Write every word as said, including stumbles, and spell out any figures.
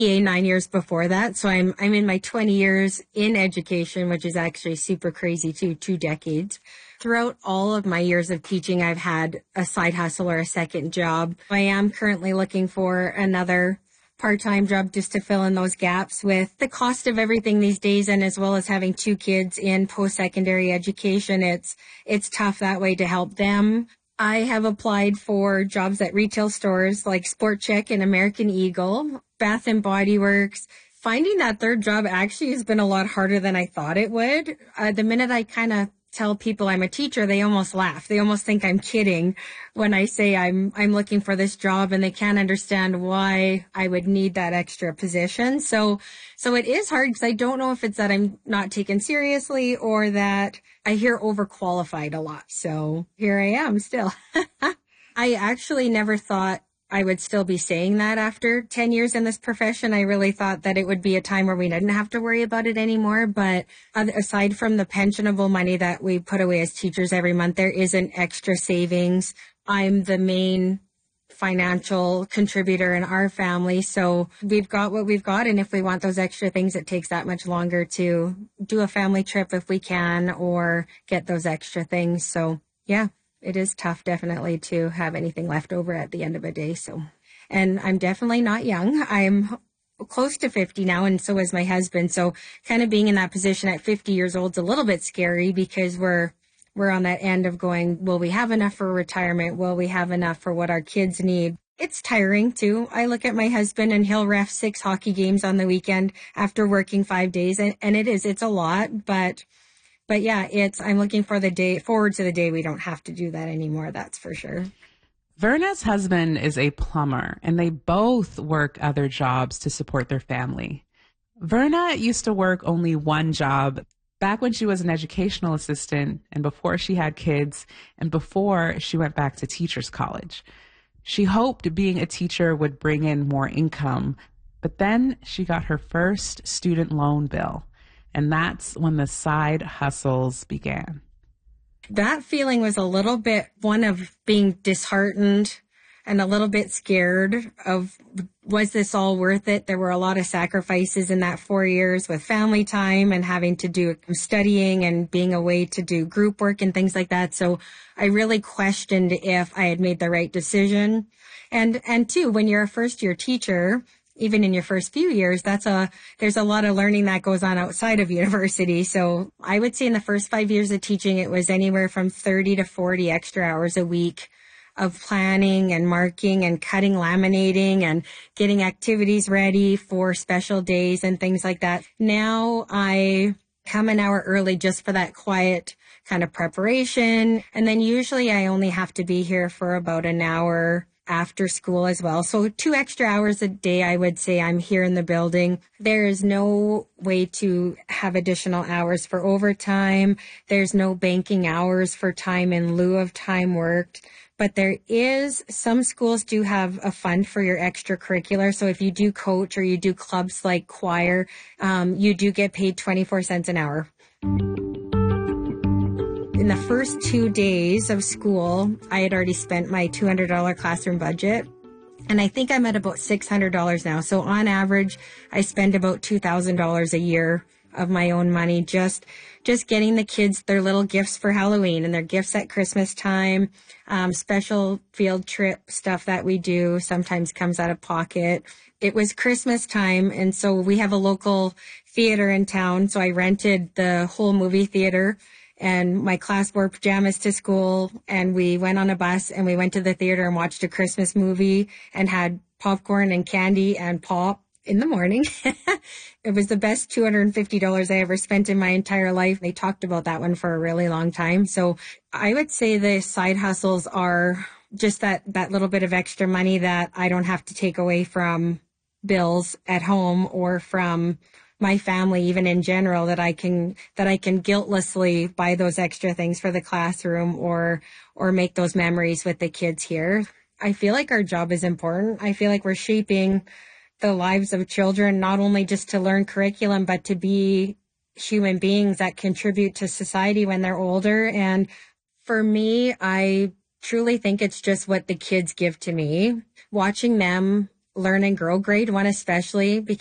nine years before that. So I'm I'm in my twenty years in education, which is actually super crazy too, two decades. Throughout all of my years of teaching, I've had a side hustle or a second job. I am currently looking for another part-time job just to fill in those gaps with the cost of everything these days, and as well as having two kids in post-secondary education. It's it's tough that way to help them. I have applied for jobs at retail stores like Sport Chek and American Eagle, Bath and Body Works. Finding that third job actually has been a lot harder than I thought it would. Uh, the minute I kind of tell people I'm a teacher, they almost laugh. They almost think I'm kidding when I say I'm I'm looking for this job, and they can't understand why I would need that extra position. So so it is hard because I don't know if it's that I'm not taken seriously or that I hear overqualified a lot. So here I am still. I actually never thought I would still be saying that after ten years in this profession. I really thought that it would be a time where we didn't have to worry about it anymore. But aside from the pensionable money that we put away as teachers every month, there is an extra savings. I'm the main financial contributor in our family. So we've got what we've got. And if we want those extra things, it takes that much longer to do a family trip if we can, or get those extra things. So yeah. It is tough, definitely, to have anything left over at the end of a day. So, and I'm definitely not young. I'm close to fifty now, and so is my husband. So kind of being in that position at fifty years old is a little bit scary, because we're we're on that end of going, will we have enough for retirement? Will we have enough for what our kids need? It's tiring too. I look at my husband and he'll ref six hockey games on the weekend after working five days. And, and it is, it's a lot, but But yeah, it's, I'm looking for the day, forward to the day we don't have to do that anymore. That's for sure. Verna's husband is a plumber, and they both work other jobs to support their family. Verna used to work only one job back when she was an educational assistant, and before she had kids, and before she went back to teachers college. She hoped being a teacher would bring in more income, but then she got her first student loan bill. And that's when the side hustles began. That feeling was a little bit one of being disheartened and a little bit scared of, was this all worth it? There were a lot of sacrifices in that four years with family time and having to do studying and being away to do group work and things like that. So I really questioned if I had made the right decision. And, and two, when you're a first year teacher, even in your first few years, that's a, there's a lot of learning that goes on outside of university. So I would say in the first five years of teaching, it was anywhere from thirty to forty extra hours a week of planning and marking and cutting, laminating, and getting activities ready for special days and things like that. Now I come an hour early just for that quiet kind of preparation. And then usually I only have to be here for about an hour after school as well. So two extra hours a day, I would say I'm here in the building. There is no way to have additional hours for overtime. There's no banking hours for time in lieu of time worked. But there is, some schools do have a fund for your extracurricular. So if you do coach or you do clubs like choir, um, you do get paid twenty-four cents an hour. In the first two days of school, I had already spent my two hundred dollars classroom budget. And I think I'm at about six hundred dollars now. So on average, I spend about two thousand dollars a year of my own money just just getting the kids their little gifts for Halloween and their gifts at Christmas time. Um, special field trip stuff that we do sometimes comes out of pocket. It was Christmas time, and so we have a local theater in town. So I rented the whole movie theater, and my class wore pajamas to school, and we went on a bus and we went to the theater and watched a Christmas movie and had popcorn and candy and pop in the morning. It was the best two hundred fifty dollars I ever spent in my entire life. They talked about that one for a really long time. So I would say the side hustles are just that, that little bit of extra money that I don't have to take away from bills at home or from my family, even in general, that I can, that I can guiltlessly buy those extra things for the classroom or, or make those memories with the kids here. I feel like our job is important. I feel like we're shaping the lives of children, not only just to learn curriculum, but to be human beings that contribute to society when they're older. And for me, I truly think it's just what the kids give to me. Watching them Learn and Grow grade one especially,